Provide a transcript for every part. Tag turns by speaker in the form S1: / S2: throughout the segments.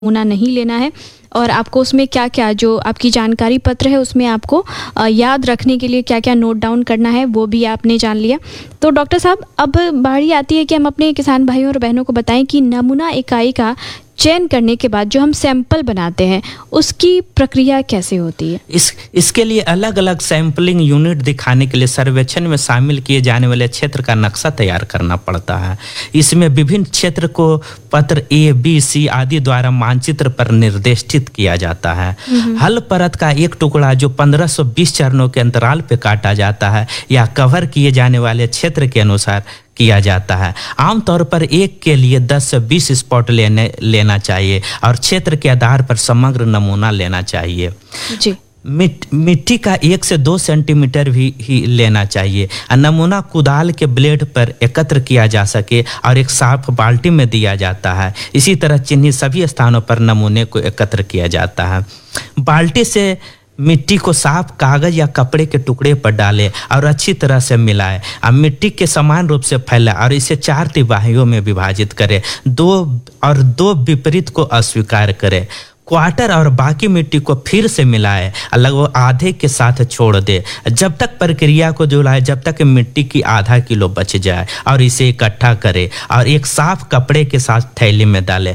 S1: नमूना नहीं लेना है और आपको उसमें क्या क्या जो आपकी जानकारी पत्र है उसमें आपको याद रखने के लिए क्या क्या नोट डाउन करना है वो भी आपने जान लिया। तो डॉक्टर साहब, अब बारी आती है कि हम अपने किसान भाइयों और बहनों को बताएं कि नमूना इकाई का चयन करने के बाद जो हम सैंपल बनाते हैं उसकी प्रक्रिया कैसे होती है।
S2: इसके लिए अलग अलग सैंपलिंग यूनिट दिखाने के लिए सर्वेक्षण में शामिल किए जाने वाले क्षेत्र का नक्शा तैयार करना पड़ता है। इसमें विभिन्न क्षेत्र को पत्र ए, बी, सी आदि द्वारा मानचित्र पर निर्देशित किया जाता है। हल परत का एक टुकड़ा जो 1520 चरणों के अंतराल पे काटा जाता है या कवर किए जाने वाले क्षेत्र के अनुसार किया जाता है। आमतौर पर एक के लिए 10 से 20 स्पॉट लेना चाहिए और क्षेत्र के आधार पर समग्र नमूना लेना चाहिए
S1: जी।
S2: मिट्टी का 1 से 2 सेंटीमीटर ही लेना चाहिए। नमूना कुदाल के ब्लेड पर एकत्र किया जा सके और एक साफ बाल्टी में दिया जाता है। इसी तरह चिन्हित सभी स्थानों पर नमूने को एकत्र किया जाता है। बाल्टी से मिट्टी को साफ कागज या कपड़े के टुकड़े पर डालें और अच्छी तरह से मिलाएं। अब मिट्टी के समान रूप से फैलाएं और इसे 4 तिमाहियों में विभाजित करें। दो विपरीत को अस्वीकार करें। क्वार्टर और बाकी मिट्टी को फिर से मिलाएं, लगभग आधे के साथ छोड़ दे जब तक प्रक्रिया को दोहराएं जब तक मिट्टी की आधा किलो बच जाए और इसे इकट्ठा करें और एक साफ कपड़े के साथ थैली में डालें।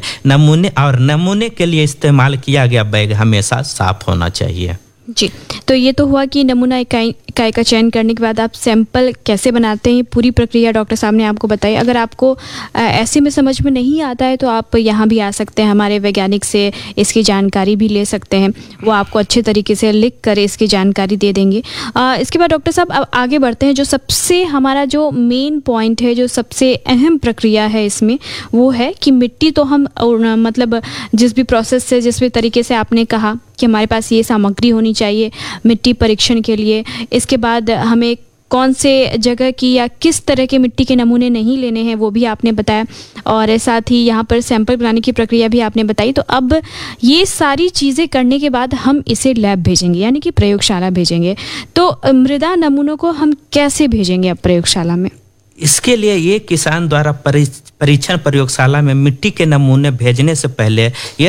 S2: नमूने के लिए इस्तेमाल किया गया बैग हमेशा साफ होना चाहिए
S1: जी। तो ये तो हुआ कि नमूना इकाई का चयन करने के बाद आप सैंपल कैसे बनाते हैं, पूरी प्रक्रिया डॉक्टर साहब ने आपको बताई। अगर आपको ऐसे में समझ में नहीं आता है तो आप यहाँ भी आ सकते हैं, हमारे वैज्ञानिक से इसकी जानकारी भी ले सकते हैं। वो आपको अच्छे तरीके से लिख कर इसकी जानकारी दे देंगे। इसके बाद डॉक्टर साहब अब आगे बढ़ते हैं। जो सबसे हमारा जो मेन पॉइंट है, जो सबसे अहम प्रक्रिया है इसमें, वो है कि मिट्टी तो हम मतलब जिस भी प्रोसेस से, जिस भी तरीके से आपने कहा कि हमारे पास ये सामग्री होनी चाहिए मिट्टी परीक्षण के लिए। इसके बाद हमें कौन से जगह की या किस तरह के मिट्टी के नमूने नहीं लेने हैं वो भी आपने बताया और साथ ही यहाँ पर सैंपल बनाने की प्रक्रिया भी आपने बताई। तो अब ये सारी चीज़ें करने के बाद हम इसे लैब भेजेंगे, यानी कि प्रयोगशाला भेजेंगे। तो मृदा नमूनों को हम कैसे भेजेंगे अब प्रयोगशाला में?
S2: इसके लिए ये किसान द्वारा परीक्षण प्रयोगशाला में मिट्टी के नमूने भेजने से पहले यह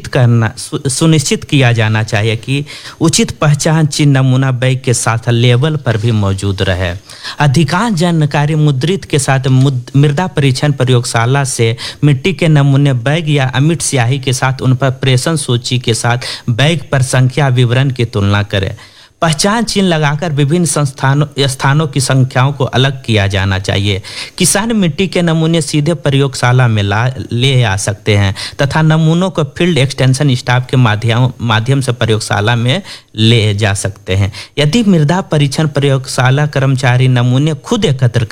S2: सुनिश्चित किया जाना चाहिए कि उचित पहचान चिन्ह नमूना बैग के साथ लेबल पर भी मौजूद रहे। अधिकांश जानकारी मुद्रित के साथ मृदा परीक्षण प्रयोगशाला से मिट्टी के नमूने बैग या अमिट स्याही के साथ उन पर प्रेषण सूची के साथ बैग पर संख्या विवरण की तुलना करें। पहचान चिन्ह लगाकर विभिन्न स्थानों की संख्याओं को अलग किया जाना चाहिए। किसान मिट्टी के नमूने सीधे प्रयोगशाला में ले आ सकते हैं तथा नमूनों को फील्ड एक्सटेंशन स्टाफ के माध्यम से प्रयोगशाला में ले जा सकते हैं। यदि मृदा परीक्षण प्रयोगशाला कर्मचारी नमूने खुद एकत्र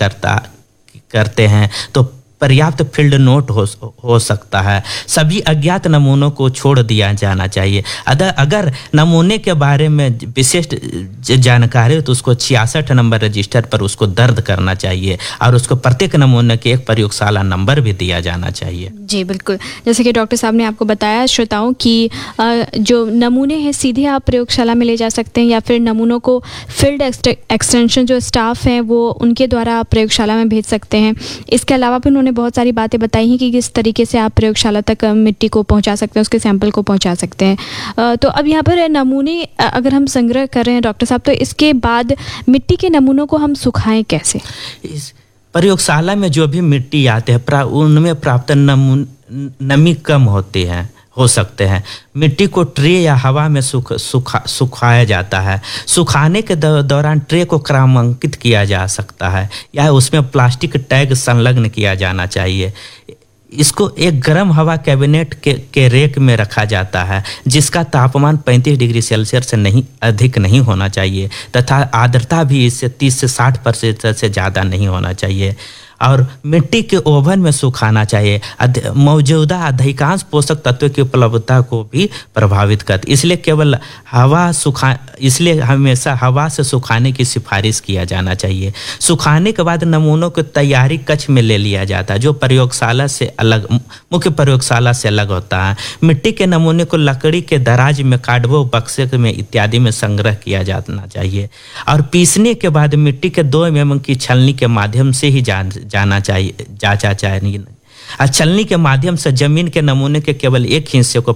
S2: करते हैं तो पर्याप्त फील्ड नोट हो सकता है। सभी अज्ञात नमूनों को छोड़ दिया जाना चाहिए। अगर नमूने के बारे में विशिष्ट जानकारी हो तो उसको 66 नंबर रजिस्टर पर उसको दर्ज करना चाहिए और उसको प्रत्येक नमूने के एक प्रयोगशाला नंबर भी दिया जाना चाहिए।
S1: जी बिल्कुल, जैसे कि डॉक्टर साहब ने आपको बताया श्रोताओं कि जो नमूने हैं सीधे आप प्रयोगशाला में ले जा सकते हैं या फिर नमूनों को फील्ड एक्सटेंशन जो स्टाफ हैं वो उनके द्वारा आप प्रयोगशाला में भेज सकते हैं। इसके अलावा भी उन्होंने बहुत सारी बातें बताई हैं कि किस तरीके से आप प्रयोगशाला तक मिट्टी को पहुंचा सकते हैं, उसके सैंपल को पहुंचा सकते हैं। तो अब यहाँ पर नमूने अगर हम संग्रह कर रहे हैं डॉक्टर साहब, तो इसके बाद मिट्टी के नमूनों को हम सुखाएं कैसे?
S2: इस प्रयोगशाला में जो भी मिट्टी आते हैं उनमें प्राप्त नमी कम होती है हो सकते हैं। मिट्टी को ट्रे या हवा में सुखाया जाता है। सुखाने के दौरान ट्रे को क्रमांकित किया जा सकता है या उसमें प्लास्टिक टैग संलग्न किया जाना चाहिए। इसको एक गर्म हवा कैबिनेट के रेक में रखा जाता है जिसका तापमान 35 डिग्री सेल्सियस से अधिक नहीं होना चाहिए तथा आर्द्रता भी इससे 30 से 60% से ज़्यादा नहीं होना चाहिए और मिट्टी के ओवन में सुखाना चाहिए। मौजूदा अधिकांश पोषक तत्वों की उपलब्धता को भी प्रभावित करती, इसलिए हमेशा हवा से सुखाने की सिफारिश किया जाना चाहिए। सुखाने के बाद नमूनों को तैयारी कक्ष में ले लिया जाता है जो मुख्य प्रयोगशाला से अलग होता है। मिट्टी के नमूने को लकड़ी के दराज में, कार्डबोर्ड बक्से में इत्यादि में संग्रह किया जाना चाहिए और पीसने के बाद मिट्टी के 2 mm की छलनी के माध्यम से ही जांचा चाहिए। छलनी के माध्यम से जमीन के नमूने के केवल एक हिस्से को